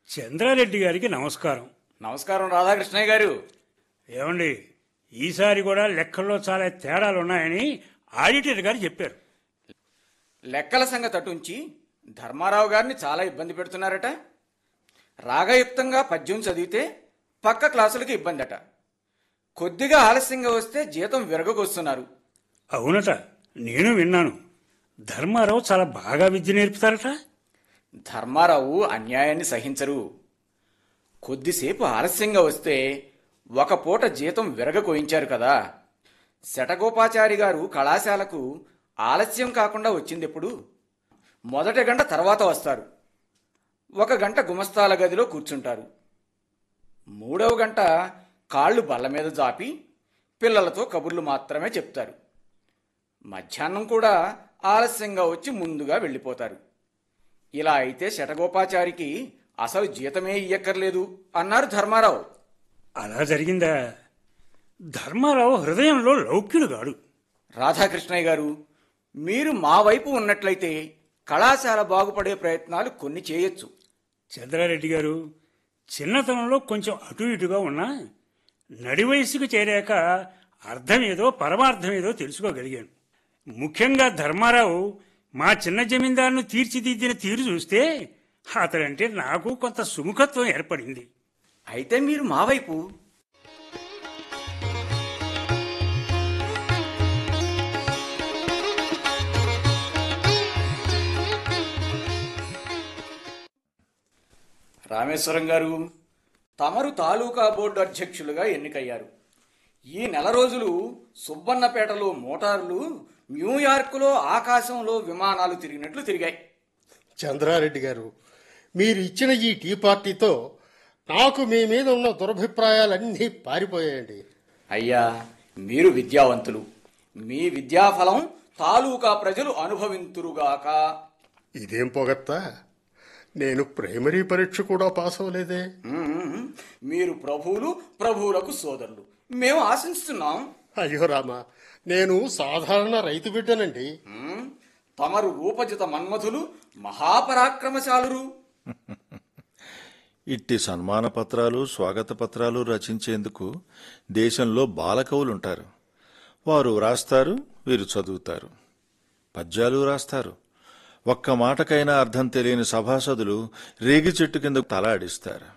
చంద్రారెడ్డి గారికి నమస్కారం. నమస్కారం రాధాకృష్ణయ్య గారు. ఏమండి, ఈసారి కూడా లెక్కల్లో చాలా తేడాలు ఉన్నాయని ఆడిటర్ గారు చెప్పారు. లెక్కల సంగతి అటుంచి ధర్మారావు గారిని చాలా ఇబ్బంది పెడుతున్నారట. రాగయుక్తంగా పద్యం చదివితే పక్క క్లాసులకి ఇబ్బంది అట. కొద్దిగా ఆలస్యంగా వస్తే జీతం విరగకొస్తున్నారు. అవునట, నేను విన్నాను. ధర్మారావు చాలా బాగా విద్య నేర్పుతారట. ధర్మారావు అన్యాయాన్ని సహించరు. కొద్దిసేపు ఆలస్యంగా వస్తే ఒక పూట జీతం విరగకోయించారు కదా. శటగోపాచారి గారు కళాశాలకు ఆలస్యం కాకుండా వచ్చిందెప్పుడు? మొదటి గంట తర్వాత వస్తారు. ఒక గంట గుమస్తాల గదిలో కూర్చుంటారు. మూడవ గంట కాళ్ళు బల్ల మీద జాపి పిల్లలతో కబుర్లు మాత్రమే చెప్తారు. మధ్యాహ్నం కూడా ఆలస్యంగా వచ్చి ముందుగా వెళ్ళిపోతారు. ఇలా అయితే శటగోపాచారికి అసలు జీతమే ఇయ్యక్కర్లేదు అన్నారు ధర్మారావు. అలా జరిగిందా? ధర్మారావు హృదయంలో లౌక్యుడు గాడు. రాధాకృష్ణయ్య గారు, మీరు మా వైపు ఉన్నట్లయితే కళాశాల బాగుపడే ప్రయత్నాలు కొన్ని చేయొచ్చు. చంద్రారెడ్డి గారు, చిన్నతనంలో కొంచెం అటు ఇటుగా ఉన్నా నడి వయసుకు చేరాక అర్థమేదో పరమార్థమేదో తెలుసుకోగలిగాను. ముఖ్యంగా ధర్మారావు మా చిన్న జమీందారును తీర్చిదిద్దిన తీరు చూస్తే అతడంటే నాకు కొంత సుముఖత్వం ఏర్పడింది. అయితే మీరు మా వైపు. రామేశ్వరం గారు, తమరు తాలూకా బోర్డు అధ్యక్షులుగా ఎన్నికయ్యారు. ఈ నెల రోజులు సుబ్బన్నపేటలో మోటార్లు, న్యూయార్కులో ఆకాశంలో విమానాలు తిరిగినట్లు తిరిగాయి. చంద్రారెడ్డి గారు, మీరు ఇచ్చిన ఈ టీ పార్టీతో నాకు మీ మీద ఉన్న దురభిప్రాయాలన్నీ పారిపోయాయండి. అయ్యా, మీరు విద్యావంతులు. మీ విద్యాఫలం తాలూకా ప్రజలు అనుభవింతురుగాక. ఇదేం పొగత్తా? నేను ప్రైమరీ పరీక్ష కూడా పాస్ అవ్వలేదే. మీరు ప్రభువులు, ప్రభువులకు సోదరులు. మేము ఆశిస్తున్నాం. అయ్యో రామా, నేను సాధారణ రైతు బిడ్డనండి. తమరు రూపజిత మన్మధులు, మహాపరాక్రమశాలురు. ఇట్టి సన్మాన పత్రాలు, స్వాగత పత్రాలు రచించేందుకు దేశంలో బాలకవులుంటారు. వారు రాస్తారు, వీరు చదువుతారు. పద్యాలు రాస్తారు. ఒక్క మాటకైనా అర్థం తెలియని సభాసదులు రేగి చెట్టు కింద తలాడిస్తారు.